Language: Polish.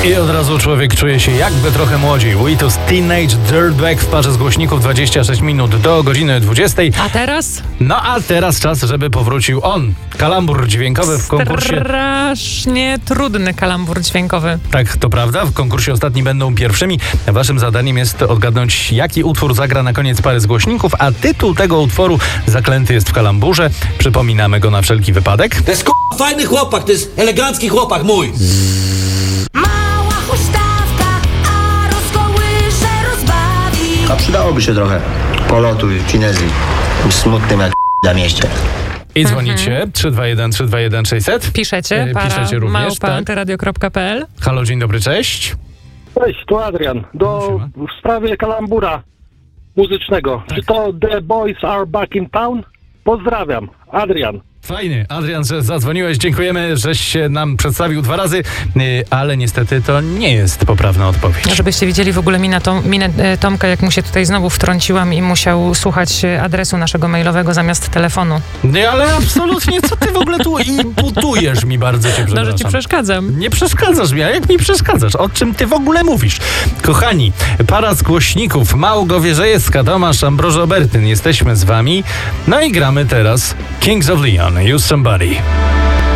I od razu człowiek czuje się jakby trochę młodziej. Witus Teenage Dirtbag w parze z głośników 26 minut do godziny 20. A teraz? No a teraz czas, żeby powrócił on. Kalambur dźwiękowy w konkursie. Strasznie trudny kalambur dźwiękowy. Tak, to prawda. W konkursie ostatni będą pierwszymi. Waszym zadaniem jest odgadnąć, jaki utwór zagra na koniec pary z głośników, a tytuł tego utworu zaklęty jest w kalamburze. Przypominamy go na wszelki wypadek. To jest fajny chłopak, to jest elegancki chłopak mój. Mała huśtawka, a rozkołysze rozbawi. A przydałoby się trochę polotu i finezji. Smutnym jak na mieście. I dzwonicie 321 600. Piszecie, Piszecie również, małpa tak. antyradio.pl. Halo, dzień dobry, cześć. Cześć, tu Adrian. W sprawie kalambura muzycznego. Czy to The Boys Are Back in Town? Pozdrawiam. Adrian. Fajnie, Adrian, że zadzwoniłeś. Dziękujemy, żeś się nam przedstawił 2 razy, ale niestety to nie jest poprawna odpowiedź. Żebyście widzieli w ogóle minę Tomka, jak mu się tutaj znowu wtrąciłam i musiał słuchać adresu naszego mailowego zamiast telefonu. Nie, ale absolutnie, co ty w ogóle tu imputujesz mi, bardzo cię przepraszam. No, że ci przeszkadzam. Nie przeszkadzasz mi, a jak mi przeszkadzasz? O czym ty w ogóle mówisz? Kochani, para z głośników, Małgorzejewska, Tomasz, Ambrożo Bertyn, jesteśmy z wami. No i gramy teraz Kings of Leon, Use Somebody.